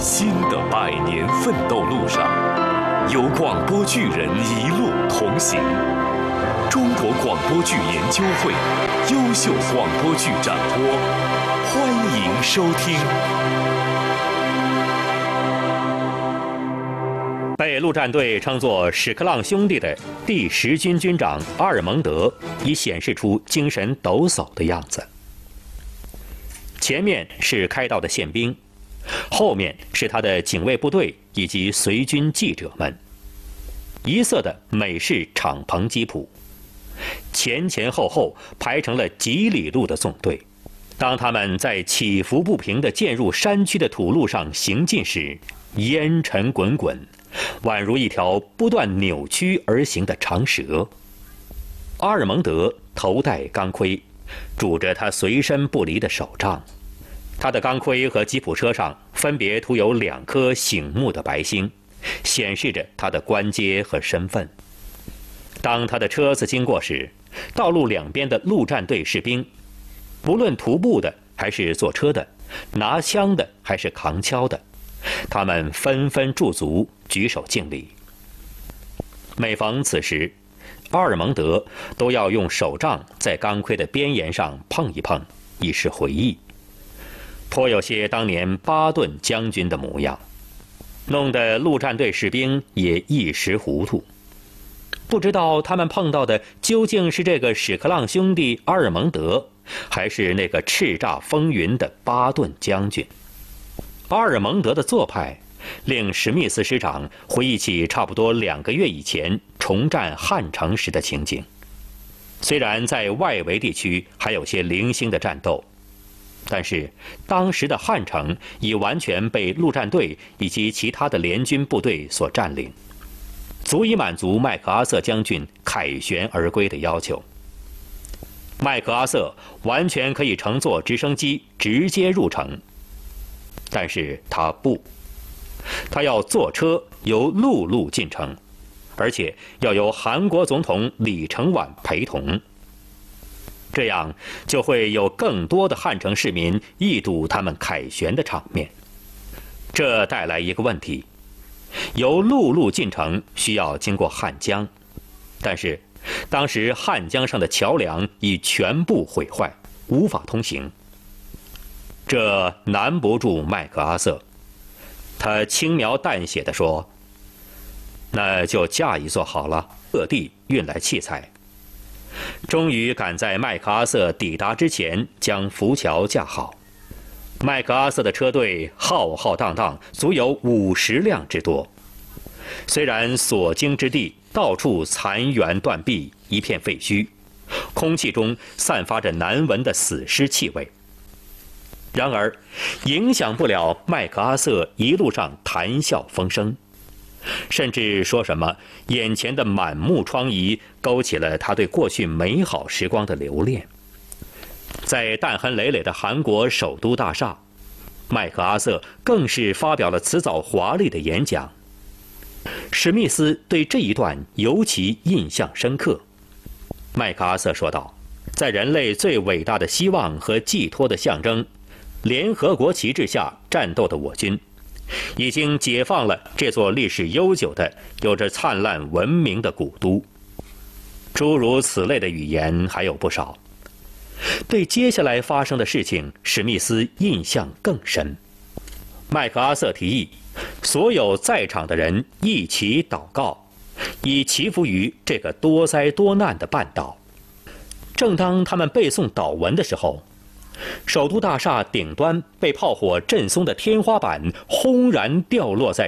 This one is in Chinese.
新的100年奋斗路上，有广播剧人一路同行。中国广播剧研究会优秀广播剧展播，欢迎收听。被陆战队称作屎壳郎兄弟的第10军军长阿尔蒙德已显示出精神抖擞的样子。前面是开道的宪兵，后面是他的警卫部队以及随军记者们。一色的美式敞篷吉普，前前后后排成了几里路的纵队。当他们在起伏不平的渐入山区的土路上行进时，烟尘滚滚，宛如一条不断扭曲而行的长蛇。阿尔蒙德头戴钢盔，拄着他随身不离的手杖。他的钢盔和吉普车上分别涂有2颗醒目的白星，显示着他的官阶和身份。当他的车子经过时，道路两边的陆战队士兵，不论徒步的还是坐车的，拿枪的还是扛锹的，他们纷纷驻足，举手敬礼。每逢此时，阿尔蒙德都要用手杖在钢盔的边沿上碰一碰，以示回忆，颇有些当年巴顿将军的模样，弄得陆战队士兵也一时糊涂，不知道他们碰到的究竟是这个屎壳郎兄弟阿尔蒙德，还是那个叱咤风云的巴顿将军。阿尔蒙德的做派令史密斯师长回忆起差不多2个月以前重占汉城时的情景。虽然在外围地区还有些零星的战斗，但是当时的汉城已完全被陆战队以及其他的联军部队所占领，足以满足麦克阿瑟将军凯旋而归的要求。麦克阿瑟完全可以乘坐直升机直接入城，但是他不，他要坐车由陆路进城，而且要由韩国总统李承晚陪同。这样就会有更多的汉城市民一睹他们凯旋的场面。这带来一个问题，由陆路进城需要经过汉江，但是当时汉江上的桥梁已全部毁坏，无法通行。这难不住麦克阿瑟，他轻描淡写地说：“那就架一座好了，各地运来器材。”终于赶在麦克阿瑟抵达之前将浮桥架好。麦克阿瑟的车队浩浩荡荡，足有50辆之多。虽然所经之地到处残垣断壁，一片废墟，空气中散发着难闻的死尸气味，然而影响不了麦克阿瑟一路上谈笑风生，甚至说什么眼前的满目疮痍勾起了他对过去美好时光的留恋。在弹痕累累的韩国首都大厦，麦克阿瑟更是发表了辞藻华丽的演讲。史密斯对这一段尤其印象深刻。麦克阿瑟说道：“在人类最伟大的希望和寄托的象征联合国旗帜下战斗的我军，已经解放了这座历史悠久的、有着灿烂文明的古都。”诸如此类的语言还有不少。对接下来发生的事情，史密斯印象更深。麦克阿瑟提议，所有在场的人一起祷告，以祈福于这个多灾多难的半岛。正当他们背诵祷文的时候，首都大厦顶端被炮火震松的天花板轰然掉落在